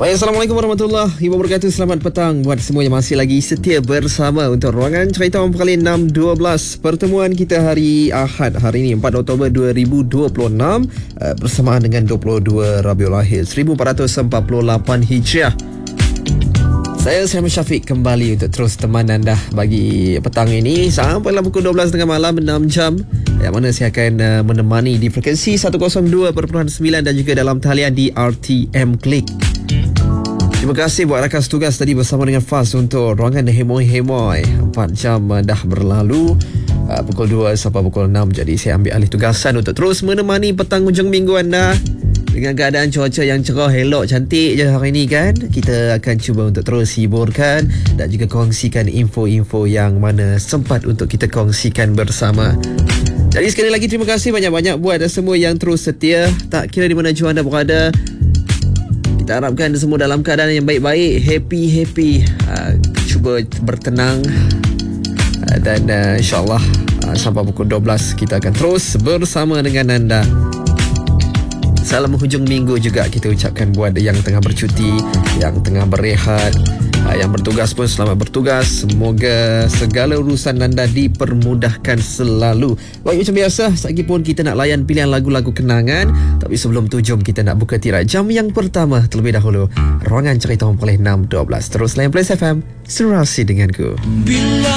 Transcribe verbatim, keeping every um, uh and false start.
Baik, Assalamualaikum warahmatullahi wabarakatuh. Selamat petang buat semua yang masih lagi setia bersama untuk Ruangan Cerita Perkali enam dua belas. Pertemuan kita hari Ahad, hari ini empat Oktober dua ribu dua puluh enam, uh, bersamaan dengan dua puluh dua Rabiul Akhir seribu empat ratus empat puluh lapan Hijriah. Saya Syahmi Syafiq kembali untuk terus teman anda bagi petang ini sampailah pukul dua belas tiga puluh malam, enam jam, yang mana saya akan uh, menemani di frekuensi seratus dua perpuluhan sembilan dan juga dalam talian di R T M Click. Terima kasih buat rakan tugas tadi bersama dengan Faz untuk Ruangan Hemoy-Hemoy. Empat jam uh, dah berlalu, uh, pukul dua sampai pukul enam. Jadi saya ambil alih tugasan untuk terus menemani petang hujung minggu anda dengan keadaan cuaca yang cerah, elok, cantik je hari ini kan. Kita akan cuba untuk terus hiburkan dan juga kongsikan info-info yang mana sempat untuk kita kongsikan bersama. Jadi sekali lagi terima kasih banyak-banyak buat semua yang terus setia. Tak kira di mana jua anda berada, kita harapkan semua dalam keadaan yang baik-baik, happy-happy, uh, cuba bertenang, uh, dan uh, insyaAllah uh, sampai pukul dua belas kita akan terus bersama dengan anda. Salam hujung minggu juga kita ucapkan buat yang tengah bercuti, yang tengah berehat, yang bertugas pun selamat bertugas. Semoga segala urusan anda dipermudahkan selalu. Baik, macam biasa, lagi pun kita nak layan pilihan lagu-lagu kenangan. Tapi sebelum tu, jom kita nak buka tirai jam yang pertama terlebih dahulu. Ruangan Cerita Perkali enam dua belas. Terus layan Plus F M, serasi denganku. Bila